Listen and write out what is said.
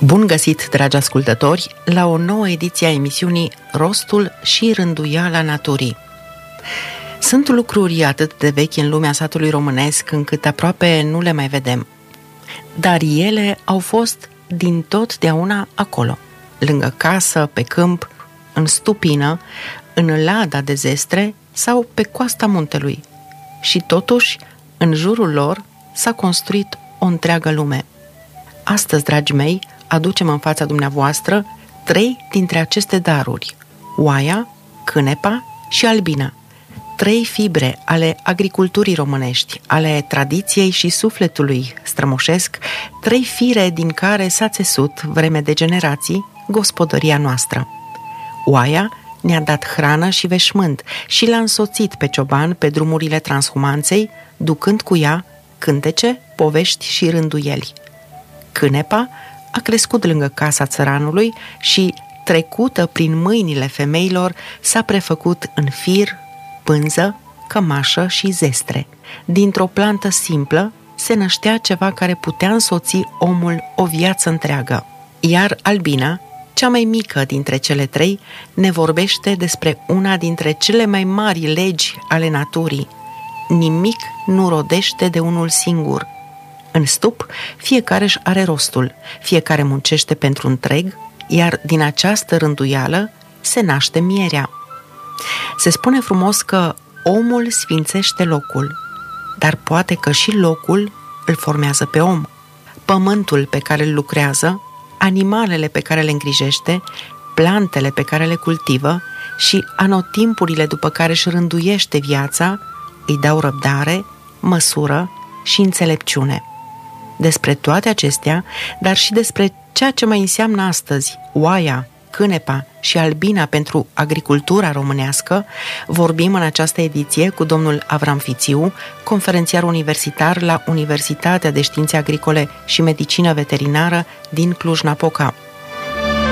Bun găsit, dragi ascultători, la o nouă ediție a emisiunii Rostul și rânduiala naturii. Sunt lucruri atât de vechi în lumea satului românesc încât aproape nu le mai vedem. Dar ele au fost din totdeauna acolo, lângă casă, pe câmp, în stupină, în lada de zestre sau pe coasta muntelui. Și totuși, în jurul lor s-a construit o întreagă lume. Astăzi, dragii mei, aducem în fața dumneavoastră 3 dintre aceste daruri: oaia, cânepa și albina. 3 fibre ale agriculturii românești, ale tradiției și sufletului strămoșesc, 3 fire din care s-a țesut, vreme de generații, gospodăria noastră. Oaia ne-a dat hrană și veșmânt și l-a însoțit pe cioban pe drumurile transhumanței, ducând cu ea cântece, povești și rânduieli. Cânepa a crescut lângă casa țăranului și, trecută prin mâinile femeilor, s-a prefăcut în fir, pânză, cămașă și zestre. Dintr-o plantă simplă se năștea ceva care putea însoți omul o viață întreagă. Iar albina, cea mai mică dintre cele 3, ne vorbește despre una dintre cele mai mari legi ale naturii: nimic nu rodește de unul singur. În stup, fiecare își are rostul, fiecare muncește pentru întreg, iar din această rânduială se naște mierea. Se spune frumos că omul sfințește locul, dar poate că și locul îl formează pe om. Pământul pe care îl lucrează, animalele pe care le îngrijește, plantele pe care le cultivă și anotimpurile după care își rânduiește viața îi dau răbdare, măsură și înțelepciune. Despre toate acestea, dar și despre ceea ce mai înseamnă astăzi oaia, cânepa și albina pentru agricultura românească, vorbim în această ediție cu domnul Avram Fițiu, conferențiar universitar la Universitatea de Științe Agricole și Medicină Veterinară din Cluj-Napoca.